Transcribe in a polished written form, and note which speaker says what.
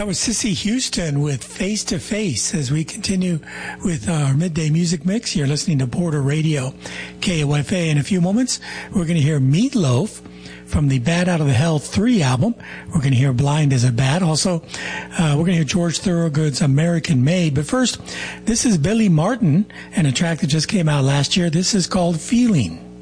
Speaker 1: That was Sissy Houston with Face to Face. As we continue with our midday music mix, you're listening to Border Radio, KOFA. In a few moments, we're going to hear Meatloaf from the Bad Out of the Hell 3 album. We're going to hear Blind as a Bat. Also, we're going to hear George Thorogood's American Made. But first, this is Billy Martin and a track that just came out last year. This is called Feeling.